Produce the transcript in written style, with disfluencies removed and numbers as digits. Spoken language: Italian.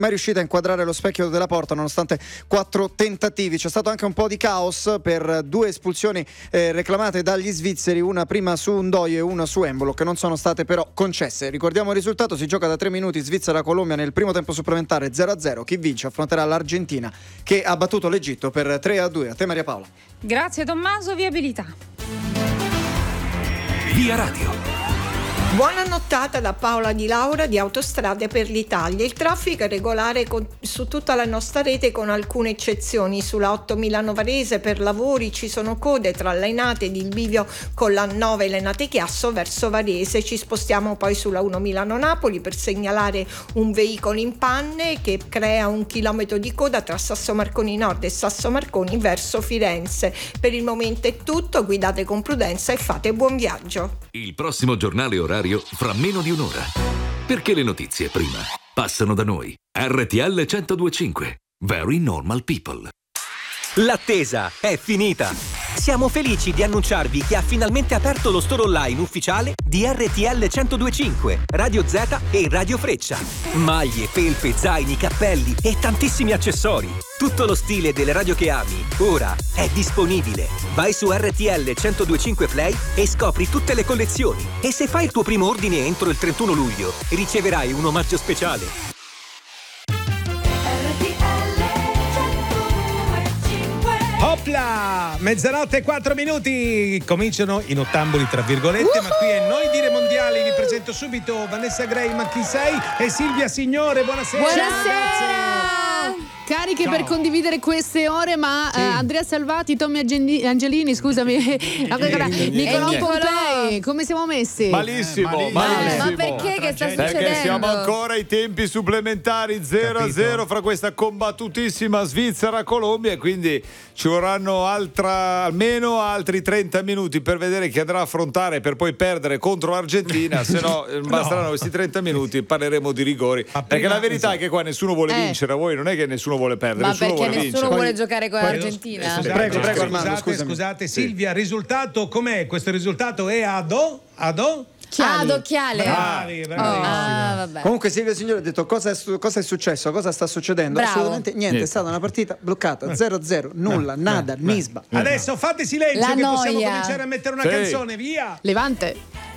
mai riuscita a inquadrare lo specchio della porta nonostante 4 tentativi. C'è stato anche un po' di caos per 2 espulsioni reclamate dagli svizzeri, una prima su Ndoye e una su Embolo, che non sono state però concesse. Ricordiamo il risultato: si gioca da 3 minuti Svizzera-Colombia nel primo tempo supplementare 0-0. Chi vince affronterà l'Argentina, che ha battuto l'Egitto per 3-2. A te Maria Paola. Grazie Tommaso, viabilità. Via Radio. Buona nottata da Paola Di Laura di Autostrade per l'Italia. Il traffico è regolare su tutta la nostra rete, con alcune eccezioni. Sulla 8 Milano Varese per lavori ci sono code tra Lainate ed il bivio con la 9 Lainate Chiasso verso Varese. Ci spostiamo poi sulla 1 Milano Napoli per segnalare un veicolo in panne che crea 1 chilometro di coda tra Sasso Marconi Nord e Sasso Marconi verso Firenze. Per il momento è tutto, guidate con prudenza e fate buon viaggio. Il prossimo giornale orario fra meno di un'ora. Perché le notizie prima passano da noi. RTL 102.5. Very normal people. L'attesa è finita. Siamo felici di annunciarvi che ha finalmente aperto lo store online ufficiale di RTL 102.5, Radio Z e Radio Freccia. Maglie, felpe, zaini, cappelli e tantissimi accessori. Tutto lo stile delle radio che ami, ora è disponibile. Vai su RTL 102.5 Play e scopri tutte le collezioni. E se fai il tuo primo ordine entro il 31 luglio, riceverai un omaggio speciale. Opla! Mezzanotte e 4 minuti. Cominciano i nottamboli tra virgolette, ma qui è Noi Dire Mondiali. Vi presento subito Vanessa Gray, ma chi sei? E Silvia Signore, buonasera. Cariche Ciao. per condividere queste ore, ma Sì. Andrea Salvati, Tommy Angelini, scusami, Nicolò Pompei, come siamo messi? Malissimo. Ma perché? Che sta succedendo? Perché siamo ancora ai tempi supplementari 0-0 fra questa combattutissima Svizzera-Colombia, e quindi ci vorranno almeno altri 30 minuti per vedere chi andrà a affrontare per poi perdere contro l'Argentina. Se no, basteranno questi 30 minuti e parleremo di rigori. Perché la verità è che qua nessuno vuole vincere, a voi non è che nessuno vuole perdere, Ma nessuno perché vuole nessuno vincere. vuole giocare con l'Argentina? Prego, Armando, scusate, Silvia, risultato com'è? Questo risultato è ad occhiale. Bravi, bravissima. Vabbè. Comunque Silvia Signore ha detto cosa è successo, cosa sta succedendo. Bravo. Assolutamente niente, è stata una partita bloccata, 0-0, nulla, nada, nisba. Adesso fate silenzio La che possiamo noia. cominciare a mettere una canzone, via. Levante.